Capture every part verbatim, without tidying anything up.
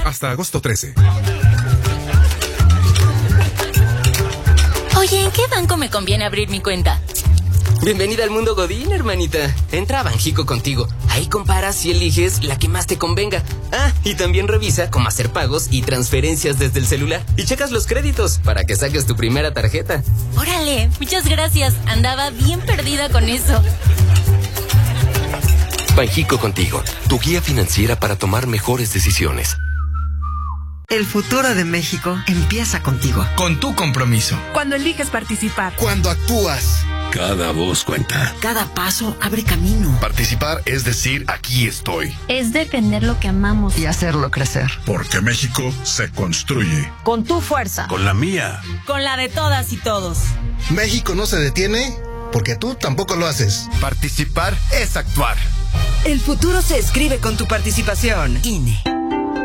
Hasta agosto trece. Oye, ¿en qué banco me conviene abrir mi cuenta? Bienvenida al mundo Godín, hermanita. Entra a Banjico Contigo. Ahí comparas y eliges la que más te convenga. Ah, y también revisa cómo hacer pagos y transferencias desde el celular. Y checas los créditos para que saques tu primera tarjeta. Órale, muchas gracias. Andaba bien perdida con eso. Banjico Contigo, tu guía financiera para tomar mejores decisiones. El futuro de México empieza contigo. Con tu compromiso. Cuando eliges participar. Cuando actúas. Cada voz cuenta. Cada paso abre camino. Participar es decir, aquí estoy. Es defender lo que amamos. Y hacerlo crecer. Porque México se construye. Con tu fuerza. Con la mía. Con la de todas y todos. México no se detiene porque tú tampoco lo haces. Participar es actuar. El futuro se escribe con tu participación. I N E.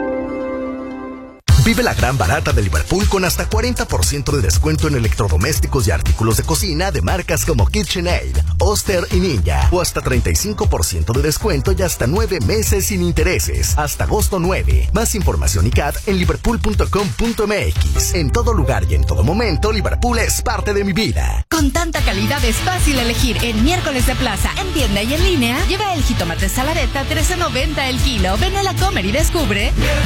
Vive la gran barata de Liverpool con hasta cuarenta por ciento de descuento en electrodomésticos y artículos de cocina de marcas como KitchenAid, Oster y Ninja. O hasta treinta y cinco por ciento de descuento y hasta nueve meses sin intereses. Hasta agosto nueve. Más información y C A T en liverpool punto com punto m x. En todo lugar y en todo momento, Liverpool es parte de mi vida. Con tanta calidad es fácil elegir en Miércoles de Plaza, en tienda y en línea. Lleva el jitomate saladeta trece noventa el kilo. Ven a la Comer y descubre.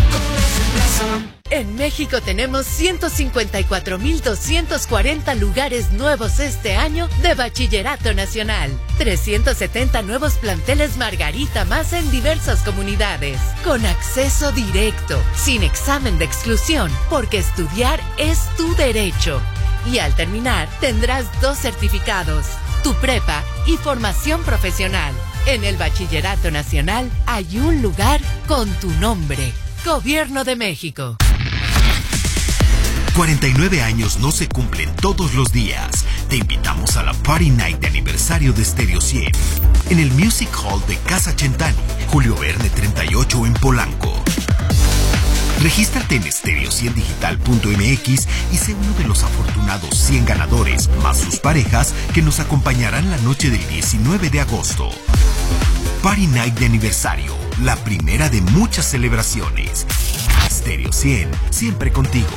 En México tenemos ciento cincuenta y cuatro mil doscientos cuarenta lugares nuevos este año de Bachillerato Nacional. trescientos setenta nuevos planteles Margarita más en diversas comunidades. Con acceso directo, sin examen de exclusión, porque estudiar es tu derecho. Y al terminar, tendrás dos certificados, tu prepa y formación profesional. En el Bachillerato Nacional hay un lugar con tu nombre. Gobierno de México. cuarenta y nueve años no se cumplen todos los días. Te invitamos a la Party Night de aniversario de Stereo cien en el Music Hall de Casa Chentani, Julio Verne treinta y ocho en Polanco. Regístrate en stereo cien digital punto m x y sé uno de los afortunados cien ganadores, más sus parejas, que nos acompañarán la noche del diecinueve de agosto. Party Night de aniversario, la primera de muchas celebraciones. Stereo cien, siempre contigo.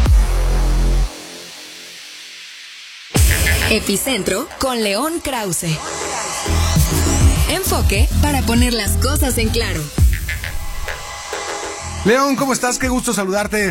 Epicentro con León Krause. Enfoque para poner las cosas en claro. León, ¿cómo estás? Qué gusto saludarte.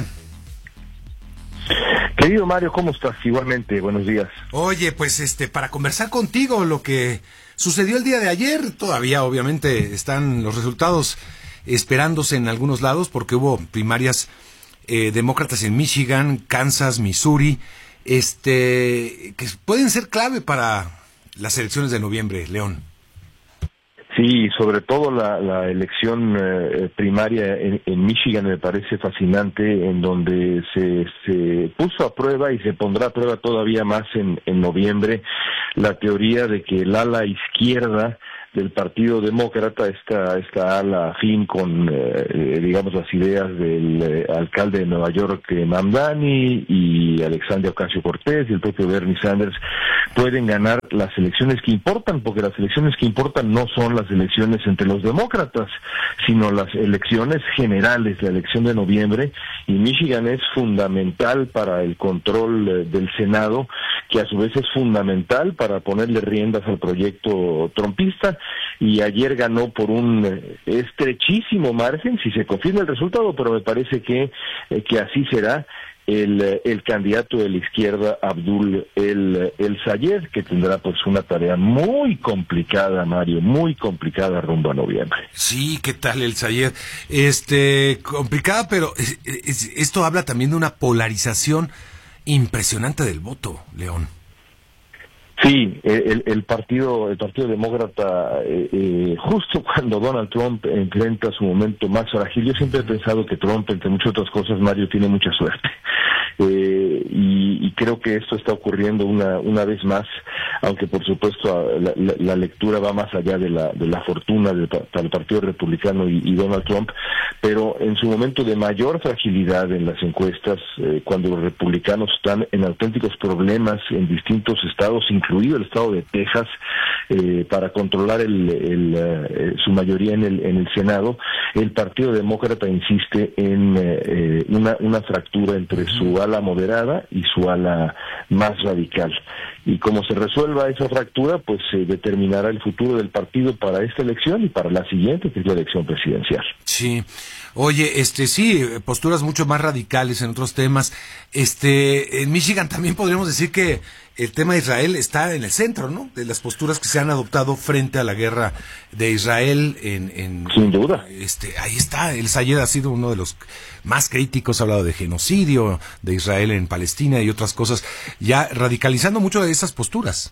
Querido Mario, ¿cómo estás? Igualmente, buenos días. Oye, pues este, para conversar contigo lo que sucedió el día de ayer, todavía obviamente están los resultados esperándose en algunos lados porque hubo primarias eh, demócratas en Michigan, Kansas, Missouri, este, que pueden ser clave para las elecciones de noviembre, León. Sí, sobre todo la, la elección eh, primaria en, en Michigan me parece fascinante, en donde se, se puso a prueba y se pondrá a prueba todavía más en, en noviembre la teoría de que el ala izquierda del Partido Demócrata, esta, esta ala afín con, eh, digamos, las ideas del eh, alcalde de Nueva York, eh, Mamdani, y Alexandria Ocasio-Cortez y el propio Bernie Sanders, pueden ganar las elecciones que importan, porque las elecciones que importan no son las elecciones entre los demócratas, sino las elecciones generales, la elección de noviembre, y Michigan es fundamental para el control eh, del Senado, que a su vez es fundamental para ponerle riendas al proyecto trumpista, y ayer ganó por un eh, estrechísimo margen, si se confirma el resultado, pero me parece que, eh, que así será, el, el candidato de la izquierda, Abdul El, El Sayed, que tendrá pues una tarea muy complicada, Mario, muy complicada rumbo a noviembre. Sí, ¿qué tal El Sayed? Este, complicada, pero es, es, esto habla también de una polarización impresionante del voto, León. Sí, el, el partido el partido demócrata, eh, eh, justo cuando Donald Trump enfrenta su momento más frágil, yo siempre he pensado que Trump, entre muchas otras cosas, Mario, tiene mucha suerte. Eh, y, y creo que esto está ocurriendo una una vez más. aunque por supuesto la, la, la lectura va más allá de la de la fortuna del, del Partido Republicano y, y Donald Trump, pero en su momento de mayor fragilidad en las encuestas, eh, cuando los republicanos están en auténticos problemas en distintos estados, incluido el estado de Texas, eh, para controlar el, el, eh, su mayoría en el en el Senado, el Partido Demócrata insiste en eh, una una fractura entre su ala moderada y su ala más radical. Y como se resuelva esa fractura, pues se eh, determinará el futuro del partido para esta elección y para la siguiente, que es la elección presidencial. Sí. Oye, este sí, posturas mucho más radicales en otros temas. Este, en Michigan también podríamos decir que el tema de Israel está en el centro, ¿no? De las posturas que se han adoptado frente a la guerra de Israel en, en sin duda. Este, ahí está. El Sayed ha sido uno de los más críticos, ha hablado de genocidio de Israel en Palestina y otras cosas, ya radicalizando mucho de esas posturas.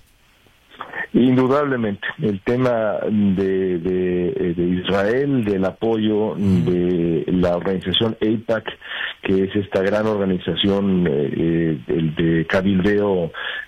Indudablemente, el tema de, de, de Israel, del apoyo de la organización AIPAC, que es esta gran organización eh, de, de cabildeo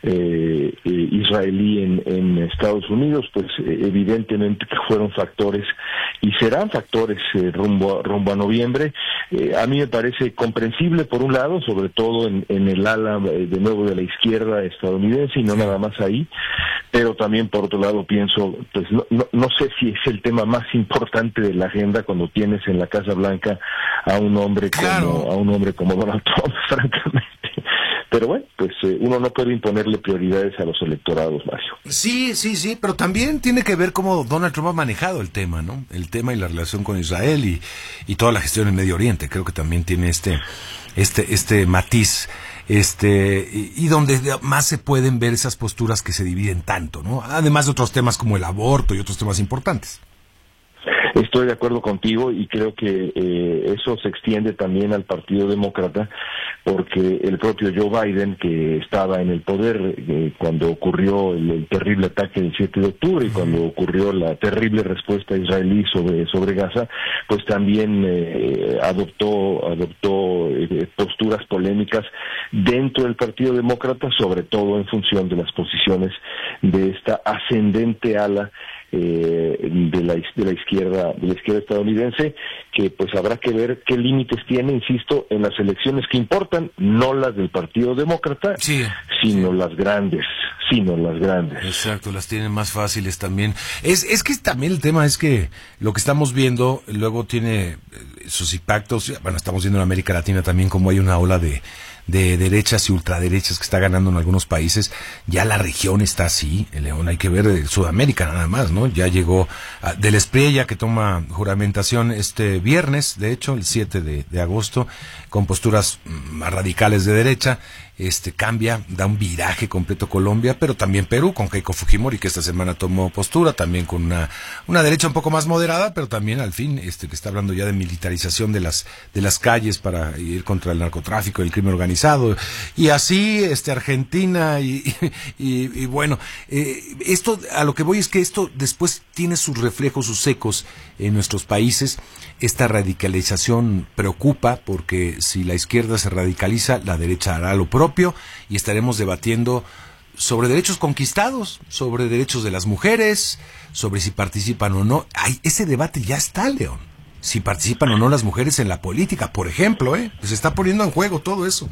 eh, eh, israelí en, en Estados Unidos, pues eh, evidentemente que fueron factores y serán factores eh, rumbo, rumbo a noviembre. Eh, a mí me parece comprensible por un lado, sobre todo en, en el ala eh, de nuevo de la izquierda estadounidense y no nada más ahí, pero también por otro lado pienso, pues no, no, no sé si es el tema más importante de la agenda cuando tienes en la Casa Blanca a un hombre claro. como a un hombre como Donald Trump, francamente. Pero bueno, pues eh, uno no puede imponerle prioridades a los electorados, Mario. Sí, sí, sí, pero también tiene que ver cómo Donald Trump ha manejado el tema, ¿no? El tema y la relación con Israel y, y toda la gestión en Medio Oriente. Creo que también tiene este, este, este matiz. Este, y, y donde más se pueden ver esas posturas que se dividen tanto, ¿no? Además de otros temas como el aborto y otros temas importantes. Estoy de acuerdo contigo y creo que eh, eso se extiende también al Partido Demócrata, porque el propio Joe Biden, que estaba en el poder eh, cuando ocurrió el, el terrible ataque del siete de octubre y cuando ocurrió la terrible respuesta israelí sobre sobre Gaza, pues también eh, adoptó adoptó eh, posturas polémicas dentro del Partido Demócrata, sobre todo en función de las posiciones de esta ascendente ala Eh, de la de la izquierda de la izquierda estadounidense, que pues habrá que ver qué límites tiene, insisto, en las elecciones que importan, no las del Partido Demócrata, sí, sino sí. las grandes, sino las grandes. Exacto, las tienen más fáciles también. Es es que también el tema es que lo que estamos viendo luego tiene sus impactos. Bueno, estamos viendo en América Latina también como hay una ola de de derechas y ultraderechas que está ganando en algunos países. Ya la región está así, el León, hay que ver de Sudamérica nada más, ¿no? Ya llegó a, del Espriella, que toma juramentación este viernes, de hecho, el siete de, de agosto, con posturas más radicales de derecha. Este cambia, da un viraje completo Colombia, pero también Perú con Keiko Fujimori, que esta semana tomó postura, también con una una derecha un poco más moderada, pero también al fin este que está hablando ya de militarización de las de las calles para ir contra el narcotráfico, el crimen organizado, y así este Argentina y y, y bueno, eh, esto a lo que voy es que esto después tiene sus reflejos, sus ecos en nuestros países. Esta radicalización preocupa porque si la izquierda se radicaliza, la derecha hará lo propio y estaremos debatiendo sobre derechos conquistados, sobre derechos de las mujeres, sobre si participan o no. Ay, ese debate ya está, León. Si participan o no las mujeres en la política, por ejemplo, ¿eh? Se está poniendo en juego todo eso.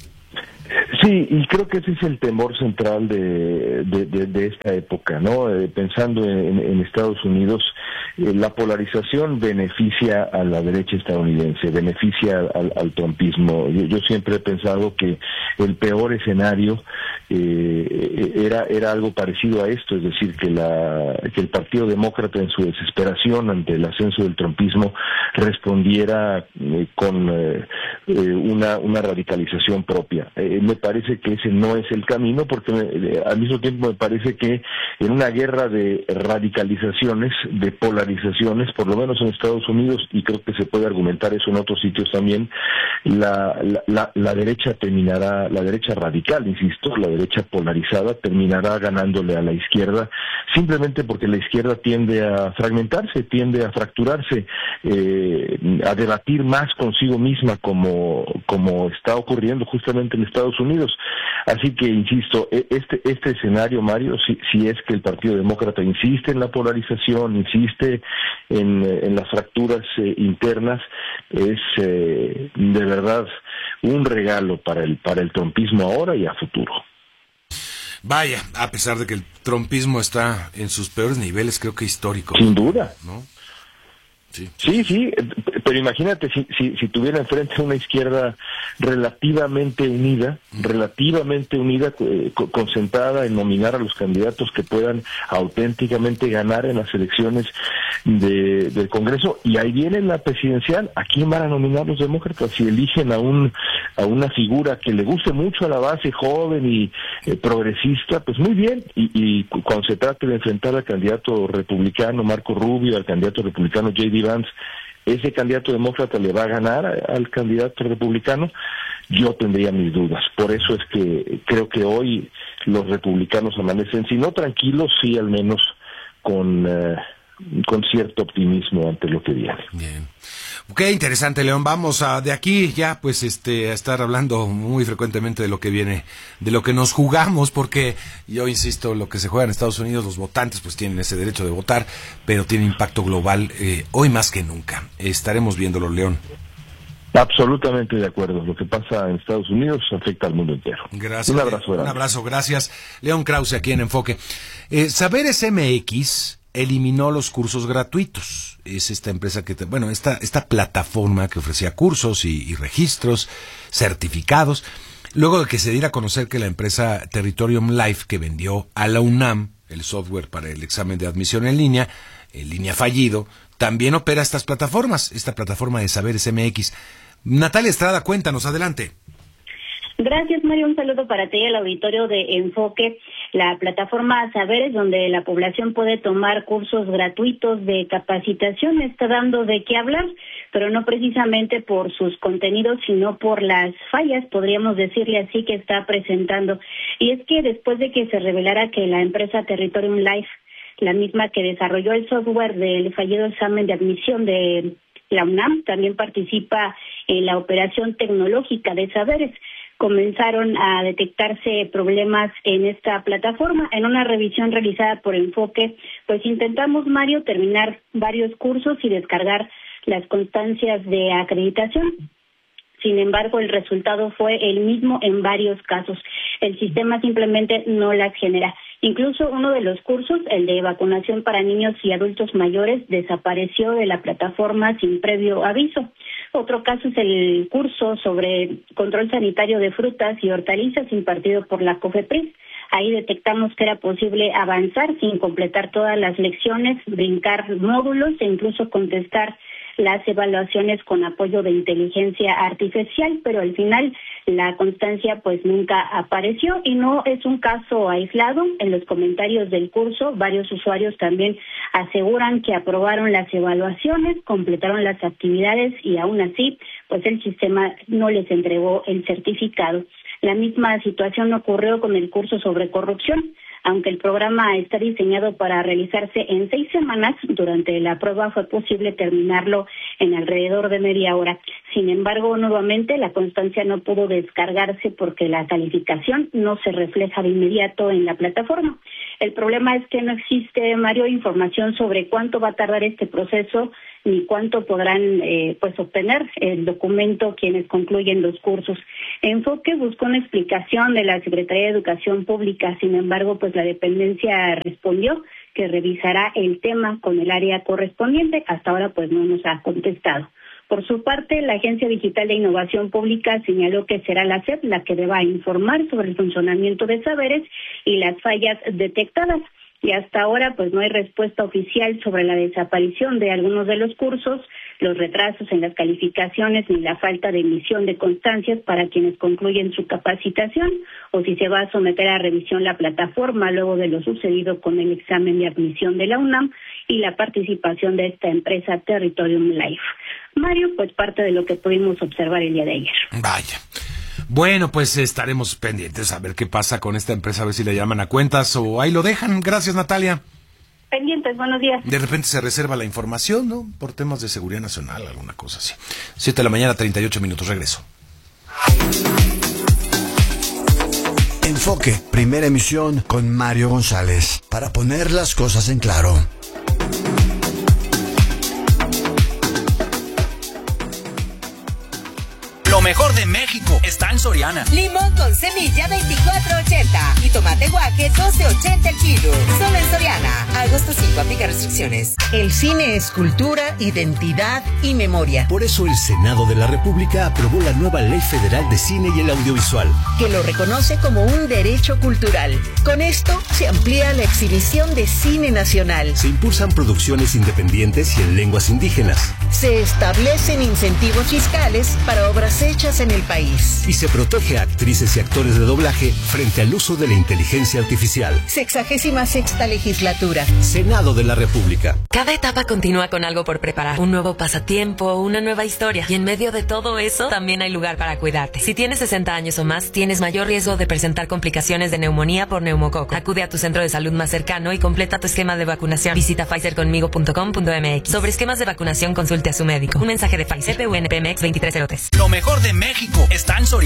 Sí, y creo que ese es el temor central de, de, de, de esta época, ¿no? Eh, pensando en, en Estados Unidos, eh, la polarización beneficia a la derecha estadounidense, beneficia al, al trumpismo. Yo, yo siempre he pensado que el peor escenario eh, era era algo parecido a esto, es decir, que la que el Partido Demócrata en su desesperación ante el ascenso del trumpismo respondiera eh, con eh, eh, una una radicalización propia. Eh, me parece que ese no es el camino, porque me, al mismo tiempo me parece que en una guerra de radicalizaciones, de polarizaciones, por lo menos en Estados Unidos, y creo que se puede argumentar eso en otros sitios también, la, la, la, la derecha terminará, la derecha radical, insisto, la derecha polarizada terminará ganándole a la izquierda, simplemente porque la izquierda tiende a fragmentarse, tiende a fracturarse, eh, a debatir más consigo misma como como, como está ocurriendo justamente en Estados Unidos. Así que, insisto, este, este escenario, Mario, si, si es que el Partido Demócrata insiste en la polarización, insiste en, en las fracturas eh, internas, es eh, de verdad un regalo para el, para el trumpismo ahora y a futuro. Vaya, a pesar de que el trumpismo está en sus peores niveles, creo que históricos. Sin duda. ¿No? Sí, sí, sí, pero imagínate si, si, si tuviera enfrente una izquierda relativamente unida, mm. relativamente unida, eh, concentrada en nominar a los candidatos que puedan auténticamente ganar en las elecciones de, del Congreso, y ahí viene la presidencial. ¿A quién van a nominar los demócratas? Si eligen a un a una figura que le guste mucho a la base joven y eh, progresista, pues muy bien, y, y cuando se trate de enfrentar al candidato republicano Marco Rubio, al candidato republicano J D Vance, ese candidato demócrata le va a ganar al candidato republicano. Yo tendría mis dudas. Por eso es que creo que hoy los republicanos amanecen, si no tranquilos, sí al menos con, eh, con cierto optimismo ante lo que viene. Bien. Qué interesante, León. Vamos a de aquí ya pues este a estar hablando muy frecuentemente de lo que viene, de lo que nos jugamos, porque yo insisto, lo que se juega en Estados Unidos, los votantes pues tienen ese derecho de votar, pero tiene impacto global eh, hoy más que nunca. Estaremos viéndolo, León. Absolutamente de acuerdo. Lo que pasa en Estados Unidos afecta al mundo entero. Gracias. Un abrazo. Un abrazo, gracias. León Krause aquí en Enfoque. Eh, Saberes M X eliminó los cursos gratuitos. Es esta empresa que, te, bueno, esta, esta plataforma que ofrecía cursos y, y registros, certificados, luego de que se diera a conocer que la empresa Territorium Life, que vendió a la UNAM el software para el examen de admisión en línea, en línea fallido, también opera estas plataformas, esta plataforma de Saberes M X. Natalia Estrada, cuéntanos, adelante. Gracias, Mario. Un saludo para ti y al auditorio de Enfoque. La plataforma Saberes, donde la población puede tomar cursos gratuitos de capacitación, está dando de qué hablar, pero no precisamente por sus contenidos, sino por las fallas, podríamos decirle así, que está presentando. Y es que después de que se revelara que la empresa Territorium Life, la misma que desarrolló el software del fallido examen de admisión de la UNAM, también participa en la operación tecnológica de Saberes, comenzaron a detectarse problemas en esta plataforma. En una revisión realizada por Enfoque, pues intentamos, Mario, terminar varios cursos y descargar las constancias de acreditación. Sin embargo, el resultado fue el mismo en varios casos. El sistema simplemente no las genera. Incluso uno de los cursos, el de vacunación para niños y adultos mayores, desapareció de la plataforma sin previo aviso. Otro caso es el curso sobre control sanitario de frutas y hortalizas impartido por la COFEPRIS. Ahí detectamos que era posible avanzar sin completar todas las lecciones, brincar módulos e incluso contestar las evaluaciones con apoyo de inteligencia artificial, pero al final la constancia pues nunca apareció, y no es un caso aislado. En los comentarios del curso, varios usuarios también aseguran que aprobaron las evaluaciones, completaron las actividades y aún así pues el sistema no les entregó el certificado. La misma situación ocurrió con el curso sobre corrupción. Aunque el programa está diseñado para realizarse en seis semanas, durante la prueba fue posible terminarlo en alrededor de media hora. Sin embargo, nuevamente la constancia no pudo descargarse porque la calificación no se refleja de inmediato en la plataforma. El problema es que no existe, Mario, información sobre cuánto va a tardar este proceso ni cuánto podrán eh, pues obtener el documento quienes concluyen los cursos. Enfoque buscó una explicación de la Secretaría de Educación Pública. Sin embargo, pues la dependencia respondió que revisará el tema con el área correspondiente. Hasta ahora pues no nos ha contestado. Por su parte, la Agencia Digital de Innovación Pública señaló que será la S E P la que deba informar sobre el funcionamiento de Saberes y las fallas detectadas. Y hasta ahora pues no hay respuesta oficial sobre la desaparición de algunos de los cursos, los retrasos en las calificaciones ni la falta de emisión de constancias para quienes concluyen su capacitación, o si se va a someter a revisión la plataforma luego de lo sucedido con el examen de admisión de la UNAM y la participación de esta empresa Territorium Life. Mario, pues parte de lo que pudimos observar el día de ayer. Vaya. Bueno, pues estaremos pendientes a ver qué pasa con esta empresa, a ver si le llaman a cuentas o ahí lo dejan. Gracias, Natalia. Pendientes, buenos días. De repente se reserva la información, ¿no? Por temas de seguridad nacional, alguna cosa así. Siete de la mañana, treinta y ocho minutos, regreso. Enfoque, primera emisión con Mario González, para poner las cosas en claro. Lo mejor de México está en Soriana. Limón con semilla veinticuatro ochenta y tomate guaje doce ochenta el kilo. Solo en Soriana. Agosto cinco, aplica restricciones. El cine es cultura, identidad y memoria. Por eso el Senado de la República aprobó la nueva Ley Federal de Cine y el Audiovisual, que lo reconoce como un derecho cultural. Con esto se amplía la exhibición de cine nacional. Se impulsan producciones independientes y en lenguas indígenas. Se establecen incentivos fiscales para obras hechas en el país. Y se protege a actrices y actores de doblaje frente al uso de la inteligencia artificial. Sexagésima sexta legislatura. Senado de la República. Cada etapa continúa con algo por preparar. Un nuevo pasatiempo, una nueva historia. Y en medio de todo eso, también hay lugar para cuidarte. Si tienes sesenta años o más, tienes mayor riesgo de presentar complicaciones de neumonía por neumococo. Acude a tu centro de salud más cercano y completa tu esquema de vacunación. Visita pfizer conmigo punto com punto m x. Sobre esquemas de vacunación, consulte a su médico. Un mensaje de Pfizer, P U N P M X veintitrés cero tres. Lo mejor de México está en Soriana.